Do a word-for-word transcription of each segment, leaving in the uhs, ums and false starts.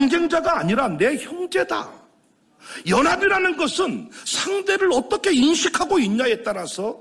경쟁자가 아니라 내 형제다. 연합이라는 것은 상대를 어떻게 인식하고 있냐에 따라서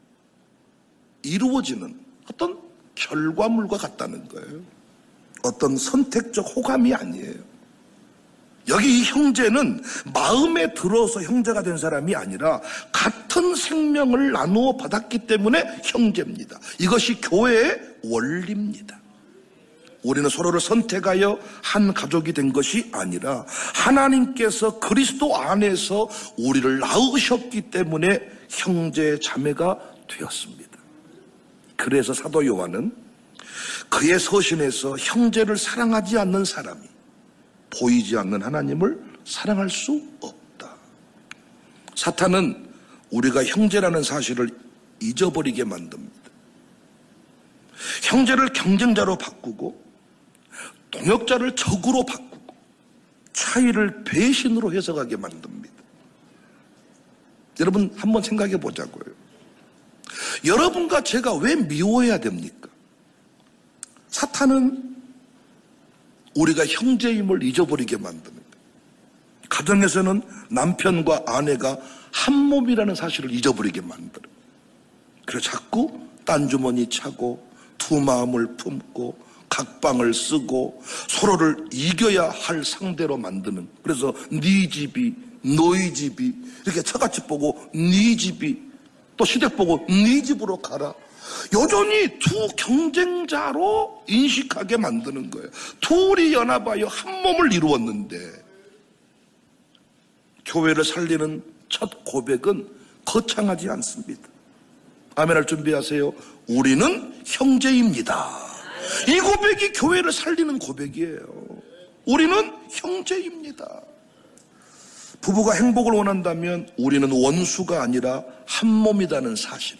이루어지는 어떤 결과물과 같다는 거예요. 어떤 선택적 호감이 아니에요. 여기 이 형제는 마음에 들어서 형제가 된 사람이 아니라 같은 생명을 나누어 받았기 때문에 형제입니다. 이것이 교회의 원리입니다. 우리는 서로를 선택하여 한 가족이 된 것이 아니라 하나님께서 그리스도 안에서 우리를 낳으셨기 때문에 형제 자매가 되었습니다. 그래서 사도 요한은 그의 서신에서 형제를 사랑하지 않는 사람이 보이지 않는 하나님을 사랑할 수 없다. 사탄은 우리가 형제라는 사실을 잊어버리게 만듭니다. 형제를 경쟁자로 바꾸고 동역자를 적으로 바꾸고 차이를 배신으로 해석하게 만듭니다. 여러분 한번 생각해 보자고요. 여러분과 제가 왜 미워해야 됩니까? 사탄은 우리가 형제임을 잊어버리게 만듭니다. 가정에서는 남편과 아내가 한 몸이라는 사실을 잊어버리게 만들어요. 그래서 자꾸 딴 주머니 차고 두 마음을 품고 각방을 쓰고 서로를 이겨야 할 상대로 만드는, 그래서 네 집이 너희 집이 이렇게 처같이 보고 네 집이 또 시댁 보고 네 집으로 가라. 여전히 두 경쟁자로 인식하게 만드는 거예요. 둘이 연합하여 한 몸을 이루었는데 교회를 살리는 첫 고백은 거창하지 않습니다. 아멘 할 준비하세요. 우리는 형제입니다. 이 고백이 교회를 살리는 고백이에요. 우리는 형제입니다. 부부가 행복을 원한다면 우리는 원수가 아니라 한 몸이라는 사실을,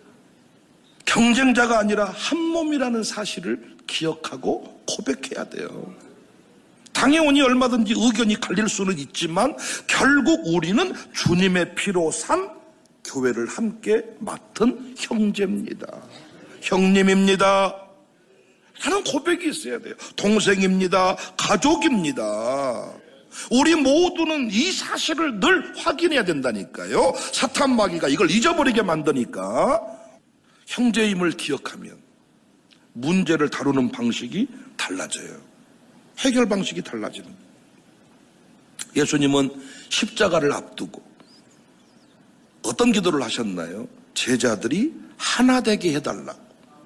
경쟁자가 아니라 한 몸이라는 사실을 기억하고 고백해야 돼요. 당연히 얼마든지 의견이 갈릴 수는 있지만 결국 우리는 주님의 피로 산 교회를 함께 맡은 형제입니다. 형님입니다. 하는 고백이 있어야 돼요. 동생입니다. 가족입니다. 우리 모두는 이 사실을 늘 확인해야 된다니까요. 사탄 마귀가 이걸 잊어버리게 만드니까 형제임을 기억하면 문제를 다루는 방식이 달라져요. 해결 방식이 달라지는 거예요. 예수님은 십자가를 앞두고 어떤 기도를 하셨나요? 제자들이 하나 되게 해달라고.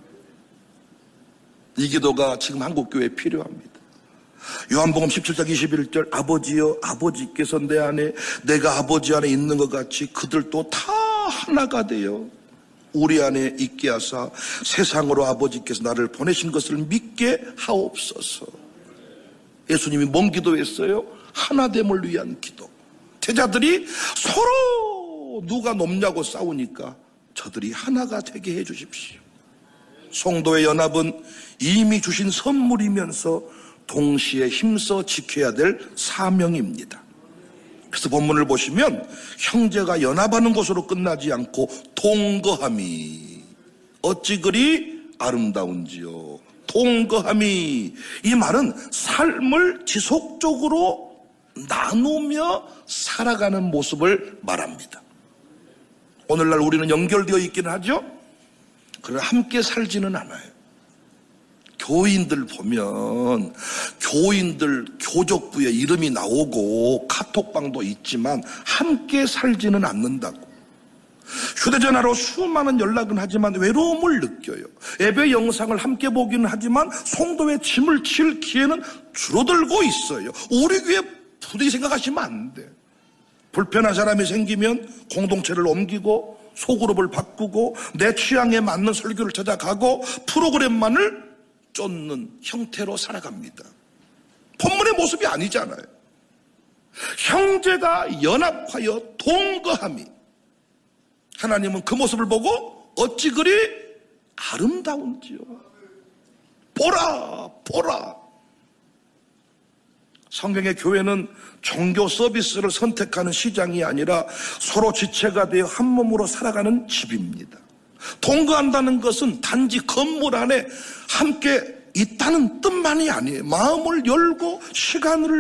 이 기도가 지금 한국교회에 필요합니다. 요한복음 십칠 장 이십일 절, 아버지여 아버지께서 내 안에 내가 아버지 안에 있는 것 같이 그들도 다 하나가 되어 우리 안에 있게 하사 세상으로 아버지께서 나를 보내신 것을 믿게 하옵소서. 예수님이 뭔 기도했어요? 하나됨을 위한 기도. 제자들이 서로 누가 높냐고 싸우니까 저들이 하나가 되게 해 주십시오. 성도의 연합은 이미 주신 선물이면서 동시에 힘써 지켜야 될 사명입니다. 그래서 본문을 보시면 형제가 연합하는 것으로 끝나지 않고 동거함이 어찌 그리 아름다운지요. 동거함이, 이 말은 삶을 지속적으로 나누며 살아가는 모습을 말합니다. 오늘날 우리는 연결되어 있기는 하죠. 그러나 함께 살지는 않아요. 교인들 보면 교인들 교족부에 이름이 나오고 카톡방도 있지만 함께 살지는 않는다고. 휴대전화로 수많은 연락은 하지만 외로움을 느껴요. 예배 영상을 함께 보기는 하지만 성도의 짐을 칠 기회는 줄어들고 있어요. 우리 교회 부디 생각하시면 안 돼. 불편한 사람이 생기면 공동체를 옮기고 소그룹을 바꾸고 내 취향에 맞는 설교를 찾아가고 프로그램만을 쫓는 형태로 살아갑니다. 본문의 모습이 아니잖아요. 형제가 연합하여 동거함이, 하나님은 그 모습을 보고 어찌 그리 아름다운지요. 보라 보라. 성경의 교회는 종교 서비스를 선택하는 시장이 아니라 서로 지체가 되어 한 몸으로 살아가는 집입니다. 동거한다는 것은 단지 건물 안에 함께 있다는 뜻만이 아니에요. 마음을 열고 시간을